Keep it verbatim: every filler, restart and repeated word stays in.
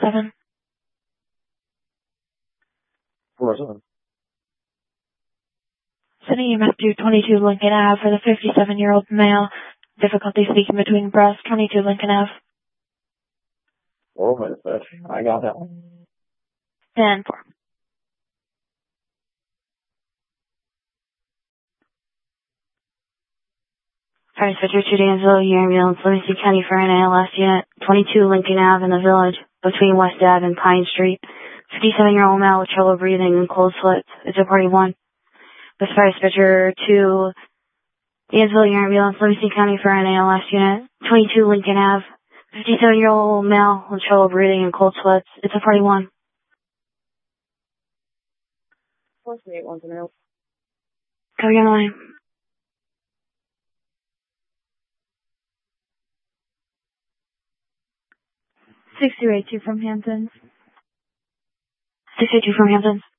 seven. four seven. Sending E M F to twenty-two Lincoln Avenue for the fifty-seven-year-old male. Difficulty speaking between breaths, twenty-two Lincoln Avenue. Four minutes, bitch. I got that one. ten four. Fire Dispatcher to Dansville, your ambulance, Livingston County for an A L S unit, twenty-two Lincoln Avenue in the village, between West Ave and Pine Street. fifty-seven-year-old male with trouble breathing and cold sweats. It's a party one. This Fire Dispatcher to Dansville, your ambulance, Livingston County for an A L S unit, twenty-two Lincoln Avenue, fifty-seven-year-old male with trouble breathing and cold sweats. It's a party one. four three eight one zero. Go your line. six two eight two from Hamptons. six eight two from Hamptons.